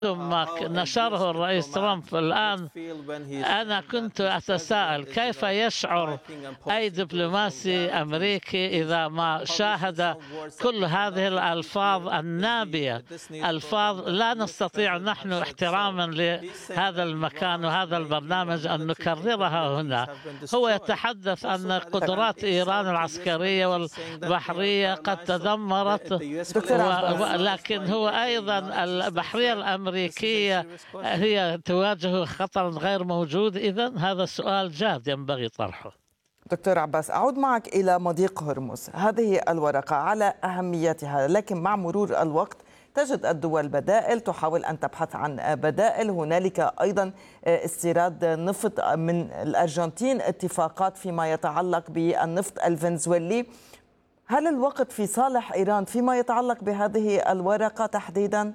ما نشره الرئيس ترامب الآن، أنا كنت أتساءل كيف يشعر أي دبلوماسي أمريكي إذا ما شاهد كل هذه الألفاظ النابية، ألفاظ لا نستطيع نحن احتراما لهذا المكان وهذا البرنامج أن نكررها هنا. هو يتحدث أن قدرات إيران العسكرية والبحرية قد تدمرت، لكن هو أيضا البحرية الأمريكية هي تواجه خطر غير موجود. إذن هذا السؤال جاد ينبغي طرحه. دكتور عباس، أعود معك إلى مضيق هرمز. هذه الورقة على أهميتها، لكن مع مرور الوقت تجد الدول بدائل، تحاول أن تبحث عن بدائل. هنالك أيضا استيراد نفط من الأرجنتين، اتفاقات فيما يتعلق بالنفط الفنزويلي. هل الوقت في صالح إيران فيما يتعلق بهذه الورقة تحديدا؟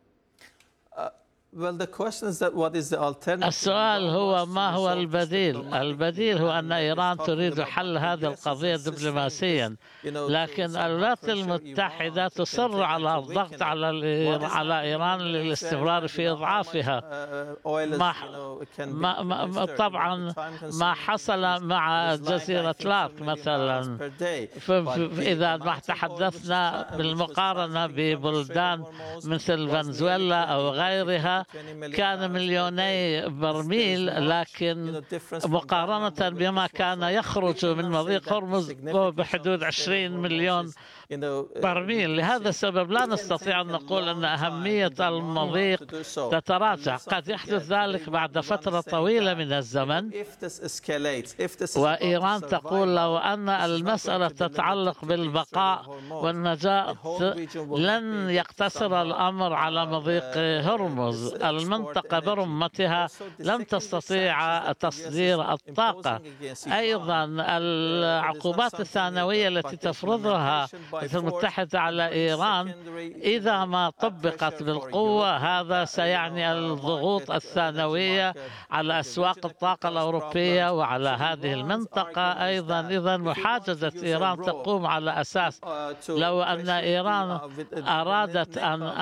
السؤال هو ما هو البديل؟ البديل هو أن إيران تريد حل هذه القضية دبلوماسيا، لكن الولايات المتحدة تصر على الضغط على إيران للاستمرار في إضعافها. طبعا ما حصل مع جزيرة لارك مثلا، إذا ما تحدثنا بالمقارنة ببلدان مثل فنزويلا أو غيرها كان مليوني برميل، لكن مقارنة بما كان يخرج من مضيق هرمز بحدود 20 مليون برميل. لهذا السبب لا نستطيع أن نقول أن أهمية المضيق تتراجع. قد يحدث ذلك بعد فترة طويلة من الزمن، وإيران تقول لو أن المسألة تتعلق بالبقاء والنجاة لن يقتصر الأمر على مضيق هرمز. المنطقة برمتها لن تستطيع تصدير الطاقة. أيضا العقوبات الثانوية التي تفرضها الولايات المتحدة على إيران إذا ما طبقت بالقوة هذا سيعني الضغوط الثانوية على أسواق الطاقة الأوروبية وعلى هذه المنطقة أيضا. إذا محادثة إيران تقوم على أساس لو أن إيران أرادت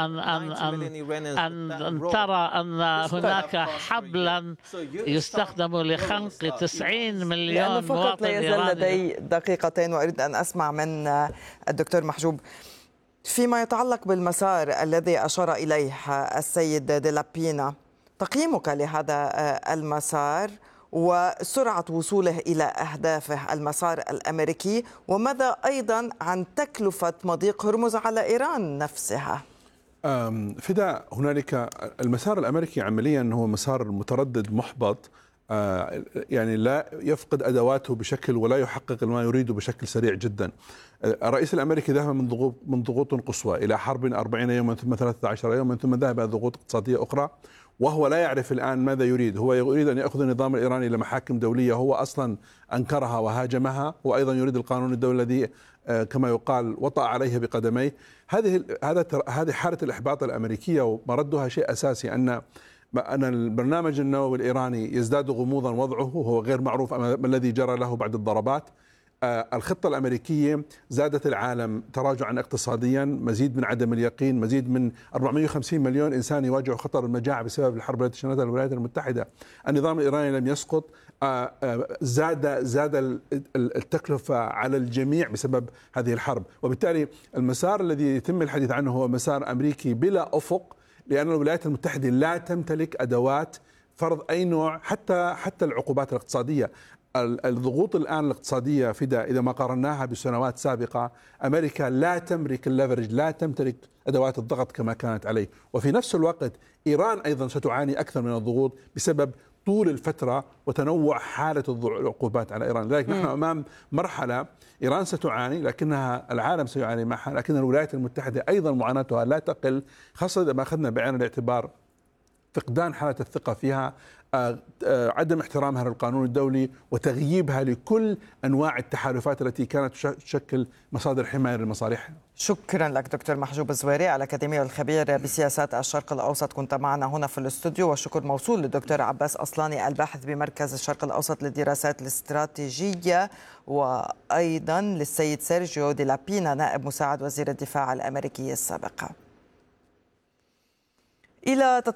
أن ترى أن هناك حبلا يستخدم لخنق 90 مليون مواطن إيراني. لا يزال لدي دقيقتين وأريد أن أسمع من الدكتور محجوب فيما يتعلق بالمسار الذي أشار إليه السيد ديلابينا. تقييمك لهذا المسار وسرعة وصوله إلى أهدافه، المسار الأمريكي، وماذا أيضا عن تكلفة مضيق هرمز على إيران نفسها؟ فداء، هنالك المسار الأمريكي عمليا هو مسار متردد محبط، يعني لا يفقد أدواته بشكل ولا يحقق ما يريده بشكل سريع جدا. الرئيس الأمريكي ذهب من ضغوط قصوى إلى حرب 40 يوما ثم 13 يوما ثم ذهب إلى ضغوط اقتصادية أخرى، وهو لا يعرف الآن ماذا يريد. هو يريد أن يأخذ النظام الإيراني إلى محاكم دولية، هو أصلا أنكرها وهاجمها، وأيضا يريد القانون الدولي الذي كما يقال وطأ عليه بقدميه. هذه حالة الإحباط الأمريكية، ومردها شيء أساسي أن البرنامج النووي الإيراني يزداد غموضا وضعه، وهو غير معروف ما الذي جرى له بعد الضربات. الخطة الأمريكية زادت العالم تراجعا اقتصاديا، مزيد من عدم اليقين، مزيد من 450 مليون إنسان يواجه خطر المجاعة بسبب الحرب التي شنتها الولايات المتحدة. النظام الإيراني لم يسقط، زاد التكلفة على الجميع بسبب هذه الحرب. وبالتالي المسار الذي يتم الحديث عنه هو مسار أمريكي بلا أفق، لأن الولايات المتحدة لا تمتلك أدوات فرض أي نوع، حتى العقوبات الاقتصادية. الضغوط الآن الاقتصادية فداء إذا ما قارناها بسنوات سابقة، أمريكا لا تملك الليفرج، لا تمتلك أدوات الضغط كما كانت عليه. وفي نفس الوقت إيران أيضا ستعاني أكثر من الضغوط بسبب طول الفترة وتنوع حالة العقوبات على إيران. لذلك نحن أمام مرحلة إيران ستعاني، لكنها العالم سيعاني معها، لكن الولايات المتحدة أيضا معاناتها لا تقل، خاصة إذا ما أخذنا بعين الاعتبار فقدان حالة الثقة فيها، عدم احترامها للقانون الدولي، وتغييبها لكل أنواع التحالفات التي كانت تشكل مصادر حماية لمصالحها. شكرا لك دكتور محجوب الزويري، الأكاديمي والخبير بسياسات الشرق الأوسط، كنت معنا هنا في الاستوديو. والشكر موصول للدكتور عباس أصلاني، الباحث بمركز الشرق الأوسط للدراسات الاستراتيجية، وأيضا للسيد سيرجيو ديلابينا، نائب مساعد وزير الدفاع الأمريكي السابق. إلى